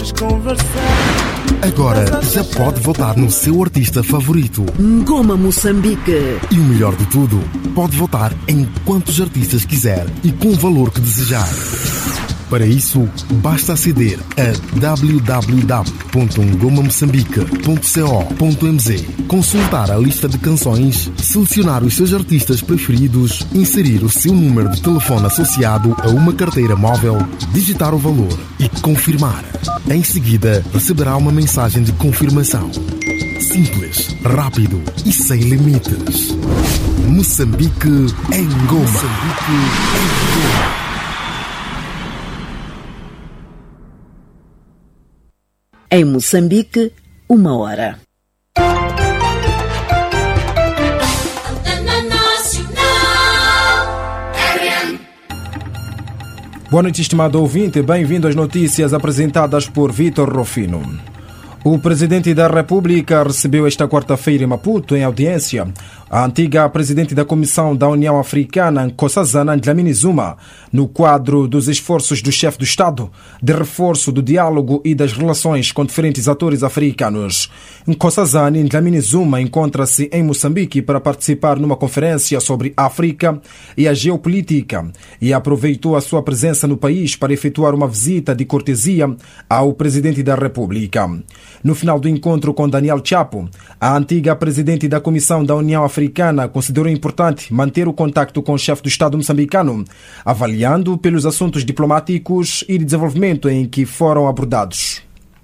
queres conversar. Agora já pode votar no seu artista favorito. Ngoma Moçambique. E o melhor de tudo, pode votar em quantos artistas quiser e com o valor que desejar. Para isso, basta aceder a www.ngomamoçambique.co.mz, consultar a lista de canções, selecionar os seus artistas preferidos, inserir o seu número de telefone associado a uma carteira móvel, digitar o valor e confirmar. Em seguida, receberá uma mensagem de confirmação. Simples, rápido e sem limites. Moçambique em Ngoma. Moçambique em Ngoma. Em Moçambique, 1h. Boa noite, estimado ouvinte. Bem-vindo às notícias apresentadas por Vítor Rufino. O Presidente da República recebeu esta quarta-feira em Maputo, em audiência, a antiga Presidente da Comissão da União Africana, Nkosazana Dlamini Zuma, no quadro dos esforços do chefe do Estado de reforço do diálogo e das relações com diferentes atores africanos. Nkosazana Dlamini Zuma encontra-se em Moçambique para participar numa conferência sobre África e a geopolítica e aproveitou a sua presença no país para efetuar uma visita de cortesia ao Presidente da República. No final do encontro com Daniel Chapo, a antiga Presidente da Comissão da União Africana considerou importante manter o contacto com o chefe do Estado moçambicano, avaliando pelos assuntos diplomáticos e de desenvolvimento em que foram abordados.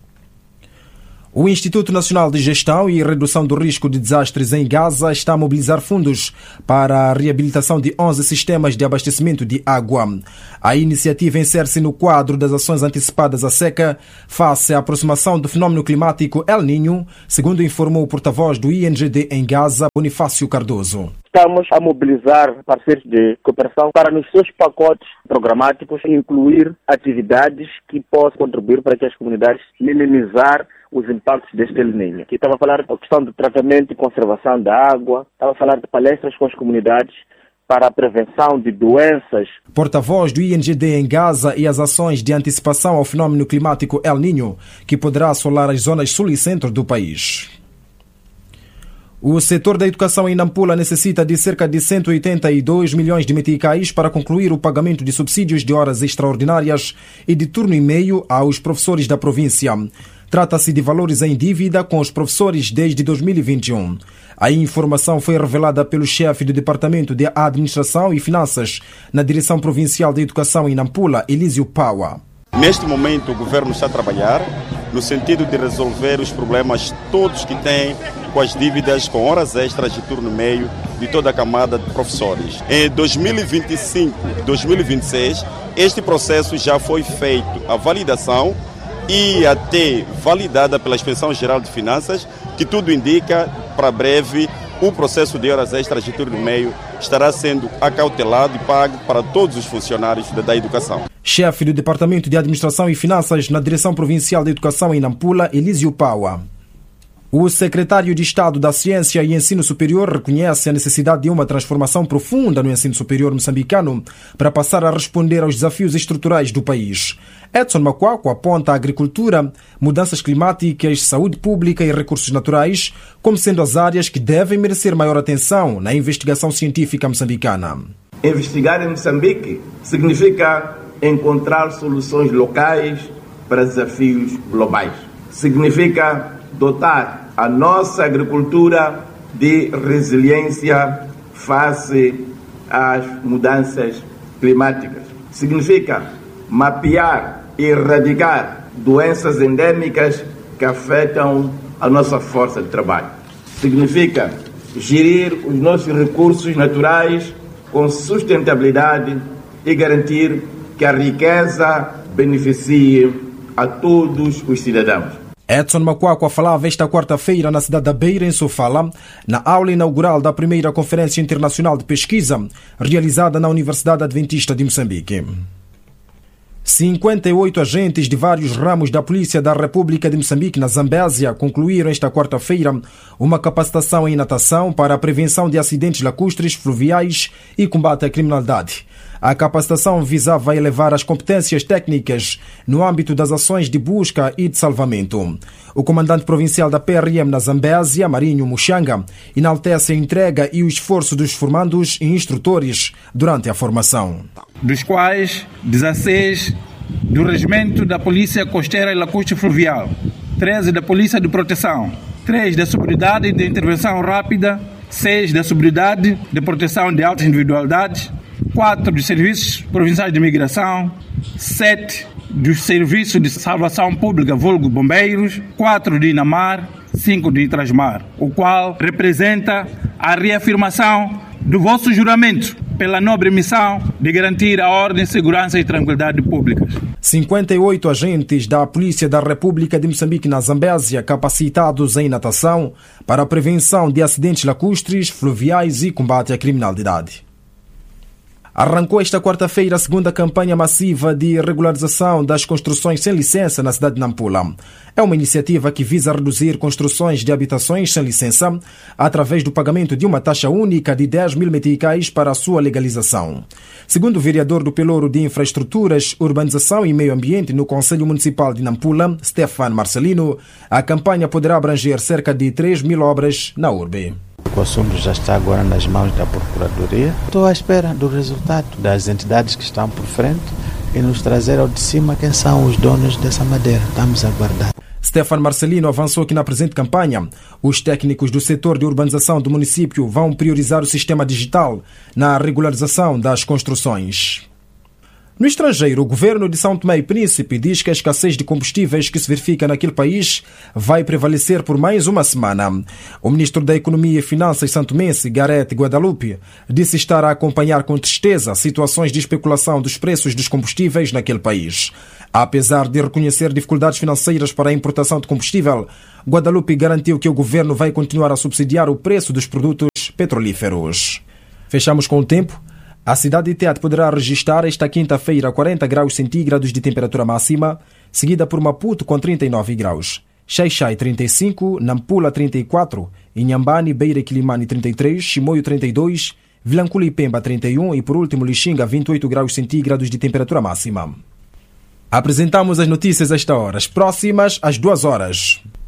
O Instituto Nacional de Gestão e Redução do Risco de Desastres em Gaza está a mobilizar fundos para a reabilitação de 11 sistemas de abastecimento de água. A iniciativa insere-se no quadro das ações antecipadas à seca face à aproximação do fenómeno climático El Niño, segundo informou o porta-voz do INGD em Gaza, Bonifácio Cardoso. Estamos a mobilizar parceiros de cooperação para, nos seus pacotes programáticos, incluir atividades que possam contribuir para que as comunidades minimizar os impactos deste El Niño. Aqui estava a falar da questão do tratamento e conservação da água, estava a falar de palestras com as comunidades para a prevenção de doenças. Porta-voz do INGD em Gaza e as ações de antecipação ao fenómeno climático El Niño, que poderá assolar as zonas sul e centro do país. O setor da educação em Nampula necessita de cerca de 182 milhões de meticais para concluir o pagamento de subsídios de horas extraordinárias e de turno e meio aos professores da província. Trata-se de valores em dívida com os professores desde 2021. A informação foi revelada pelo chefe do Departamento de Administração e Finanças na Direção Provincial de Educação em Nampula, Elísio Paua. Neste momento, o governo está a trabalhar no sentido de resolver os problemas todos que têm com as dívidas com horas extras de turno e meio de toda a camada de professores. Em 2025 e 2026, este processo já foi feito, a validação e até validada pela Inspeção Geral de Finanças, que tudo indica, para breve, o processo de horas extras de turno e meio estará sendo acautelado e pago para todos os funcionários da educação. Chefe do Departamento de Administração e Finanças na Direção Provincial de Educação em Nampula, Elísio Paua. O secretário de Estado da Ciência e Ensino Superior reconhece a necessidade de uma transformação profunda no ensino superior moçambicano para passar a responder aos desafios estruturais do país. Edson Macuaco aponta a agricultura, mudanças climáticas, saúde pública e recursos naturais como sendo as áreas que devem merecer maior atenção na investigação científica moçambicana. Investigar em Moçambique significa encontrar soluções locais para desafios globais. Significa dotar a nossa agricultura de resiliência face às mudanças climáticas. Significa mapear e erradicar doenças endêmicas que afetam a nossa força de trabalho. Significa gerir os nossos recursos naturais com sustentabilidade e garantir que a riqueza beneficie a todos os cidadãos. Edson Macuaco falava esta quarta-feira na cidade da Beira, em Sofala, na aula inaugural da primeira Conferência Internacional de Pesquisa, realizada na Universidade Adventista de Moçambique. 58 agentes de vários ramos da Polícia da República de Moçambique, na Zambésia, concluíram esta quarta-feira uma capacitação em natação para a prevenção de acidentes lacustres, fluviais e combate à criminalidade. A capacitação visava elevar as competências técnicas no âmbito das ações de busca e de salvamento. O comandante provincial da PRM na Zambésia, Marinho Muxanga, enaltece a entrega e o esforço dos formandos e instrutores durante a formação. Dos quais 16 do Regimento da Polícia Costeira e Lacustre Fluvial, 13 da Polícia de Proteção, 3 da Subunidade de Intervenção Rápida, 6 da Subunidade de Proteção de Altas Individualidades, 4 dos Serviços Provinciais de Imigração, 7 dos Serviços de Salvação Pública, vulgo Bombeiros, 4 de Inamar, 5 de Intrasmar, o qual representa a reafirmação do vosso juramento pela nobre missão de garantir a ordem, segurança e tranquilidade públicas. 58 agentes da Polícia da República de Moçambique na Zambésia capacitados em natação para a prevenção de acidentes lacustres, fluviais e combate à criminalidade. Arrancou esta quarta-feira a segunda campanha massiva de regularização das construções sem licença na cidade de Nampula. É uma iniciativa que visa reduzir construções de habitações sem licença através do pagamento de uma taxa única de 10 mil meticais para a sua legalização. Segundo o vereador do Pelouro de Infraestruturas, Urbanização e Meio Ambiente no Conselho Municipal de Nampula, Stefan Marcelino, a campanha poderá abranger cerca de 3 mil obras na urbe. O assunto já está agora nas mãos da Procuradoria. Estou à espera do resultado das entidades que estão por frente e nos trazer ao de cima quem são os donos dessa madeira. Estamos a aguardar. Stefan Marcelino avançou que na presente campanha, os técnicos do setor de urbanização do município vão priorizar o sistema digital na regularização das construções. No estrangeiro, o governo de São Tomé e Príncipe diz que a escassez de combustíveis que se verifica naquele país vai prevalecer por mais uma semana. O ministro da Economia e Finanças santomense, Gareth Guadalupe, disse estar a acompanhar com tristeza situações de especulação dos preços dos combustíveis naquele país. Apesar de reconhecer dificuldades financeiras para a importação de combustível, Guadalupe garantiu que o governo vai continuar a subsidiar o preço dos produtos petrolíferos. Fechamos com o tempo. A cidade de Teate poderá registrar esta quinta-feira 40 graus centígrados de temperatura máxima, seguida por Maputo com 39 graus, Xai-Xai 35, Nampula 34, Inhambane, Beira e Quilimane 33, Chimoio 32, Vilankulu e Pemba 31 e por último Lixinga 28 graus centígrados de temperatura máxima. Apresentamos as notícias a esta hora, as próximas às 2 horas.